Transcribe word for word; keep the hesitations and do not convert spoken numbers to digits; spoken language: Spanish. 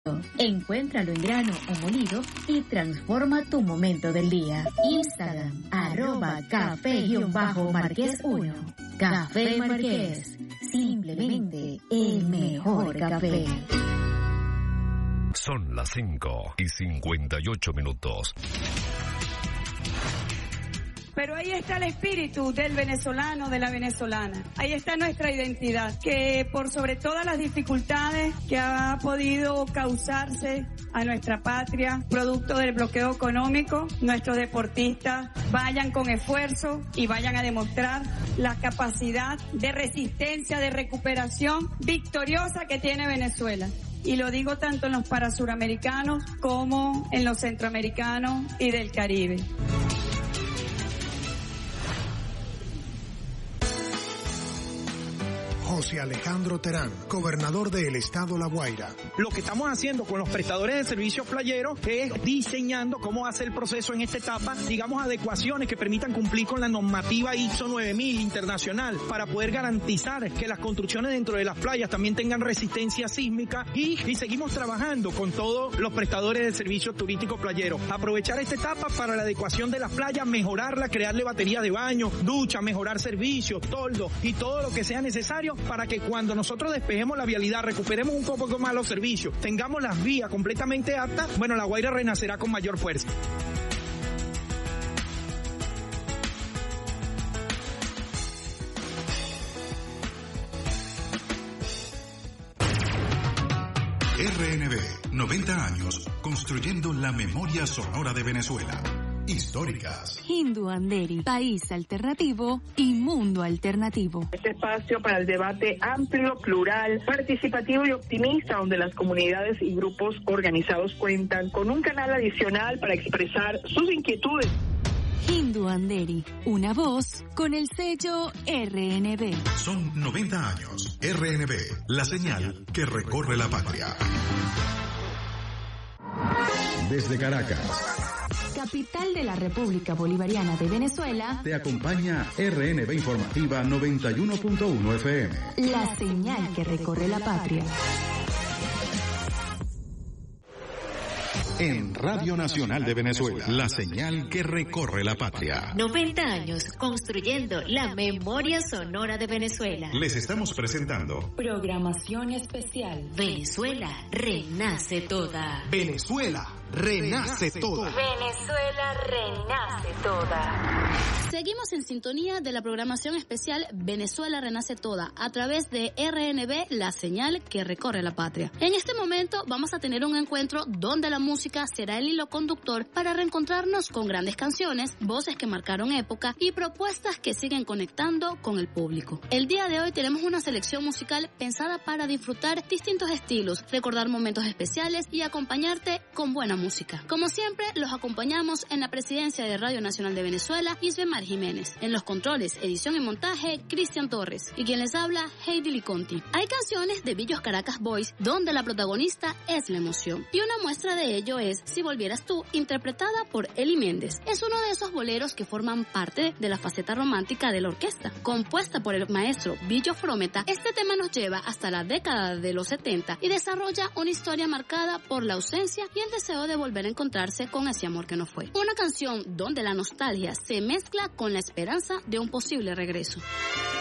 Encuéntralo en grano o molido y transforma tu momento del día. Instagram, arroba café-marqués uno. Café Marqués, simplemente el mejor café. Son las cinco y cincuenta y ocho minutos. Pero ahí está el espíritu del venezolano, de la venezolana. Ahí está nuestra identidad, que por sobre todas las dificultades que ha podido causarse a nuestra patria, producto del bloqueo económico, nuestros deportistas vayan con esfuerzo y vayan a demostrar la capacidad de resistencia, de recuperación victoriosa que tiene Venezuela. Y lo digo tanto en los parasuramericanos como en los centroamericanos y del Caribe. José Alejandro Terán, gobernador del estado La Guaira. Lo que estamos haciendo con los prestadores de servicios playeros es diseñando cómo hacer el proceso en esta etapa, digamos adecuaciones que permitan cumplir con la normativa I S O nueve mil internacional para poder garantizar que las construcciones dentro de las playas también tengan resistencia sísmica y, y seguimos trabajando con todos los prestadores de servicios turísticos playeros. Aprovechar esta etapa para la adecuación de las playas, mejorarla, crearle baterías de baño, ducha, mejorar servicios, toldo y todo lo que sea necesario para que cuando nosotros despejemos la vialidad, recuperemos un poco más los servicios, tengamos las vías completamente aptas, bueno, La Guaira renacerá con mayor fuerza. R N B, noventa años, construyendo la memoria sonora de Venezuela. Históricas. Hindu Anderi, país alternativo y mundo alternativo. Este espacio para el debate amplio, plural, participativo y optimista, donde las comunidades y grupos organizados cuentan con un canal adicional para expresar sus inquietudes. Hindu Anderi, una voz con el sello R N B. Son noventa años. R N B, la señal que recorre la patria. Desde Caracas, capital de la República Bolivariana de Venezuela, te acompaña R N B Informativa noventa y uno punto uno F M. La señal que recorre la patria. En Radio Nacional de Venezuela, la señal que recorre la patria. noventa años construyendo la memoria sonora de Venezuela. Les estamos presentando Programación especial. Venezuela renace toda. Venezuela renace toda. Venezuela renace toda. Seguimos en sintonía de la programación especial Venezuela renace toda a través de R N B, la señal que recorre la patria. En este momento vamos a tener un encuentro donde la música será el hilo conductor para reencontrarnos con grandes canciones, voces que marcaron época y propuestas que siguen conectando con el público. El día de hoy tenemos una selección musical pensada para disfrutar distintos estilos, recordar momentos especiales y acompañarte con buena música. Como siempre, los acompañamos en la presidencia de Radio Nacional de Venezuela, Isbemar Jiménez. En los controles, edición y montaje, Cristian Torres. Y quien les habla, Heidi Liconti. Hay canciones de Villos Caracas Boys donde la protagonista es la emoción. Y una muestra de ello es Si volvieras tú, interpretada por Eli Méndez. Es uno de esos boleros que forman parte de la faceta romántica de la orquesta. Compuesta por el maestro Billo Frometa, este tema nos lleva hasta la década de los setenta y desarrolla una historia marcada por la ausencia y el deseo de volver a encontrarse con ese amor que no fue. Una canción donde la nostalgia se mezcla con la esperanza de un posible regreso.